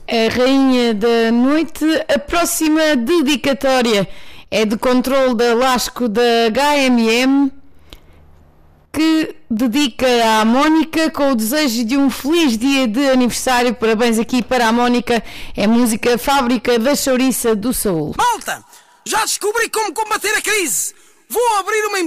A rainha da noite, a próxima dedicatória é de controle da Lasco da HMM, que dedica à Mónica com o desejo de um feliz dia de aniversário. Parabéns aqui para a Mónica. É música Fábrica da Chouriça do Saúl. Malta, já descobri como combater a crise. Vou abrir uma